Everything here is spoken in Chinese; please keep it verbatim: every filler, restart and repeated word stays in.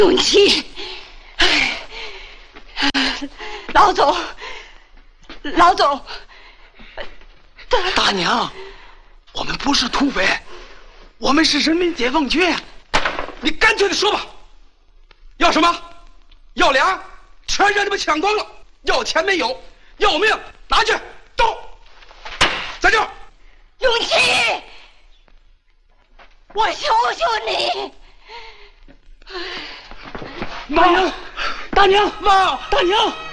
永琪，老总，老总， 大娘，我们不是土匪，我们是人民解放军。你干脆的说吧，要什么？要粮，全让你们抢光了；要钱没有，要命拿去，走！再见。 永琪，我求求你。 大娘，大娘，妈，大娘。